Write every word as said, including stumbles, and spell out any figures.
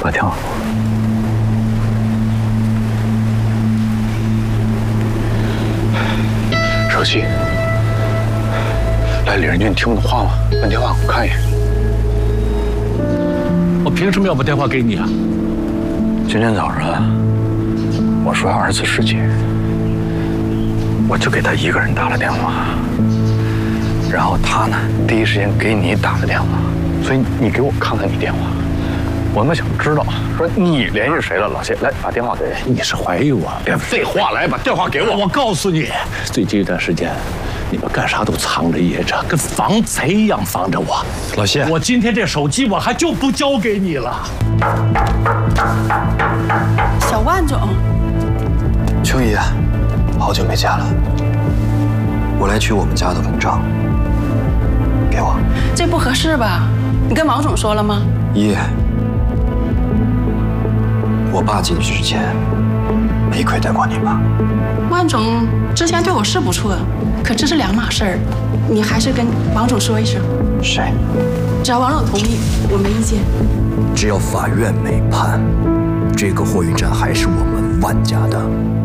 个电话。手机。来，李仁俊，你听我的话吗？把电话给我看一眼。 我凭什么要把电话给你啊？ 今天早上我说二次世界，我就给他一个人打了电话，然后他呢第一时间给你打了电话，所以你给我看看你电话。我们想知道，说你联系谁了？老谢，来把电话给。 你是怀疑我？ 别废话，来把电话给我。 我告诉你，最近一段时间，你们干啥都藏着掖着，跟防贼一样防着我。 老谢， 我今天这手机我还就不交给你了。 小万总， 秋姨，好久没见了，我来取我们家的公章，给我。 这不合适吧？你跟王总说了吗？ 姨，我爸进去之前没亏待过你吧？ 万总之前对我是不错，可这是两码事儿，你还是跟王总说一声。 谁？ 只要王总同意，我没意见。 只要法院没判，这个货运站还是我们万家的。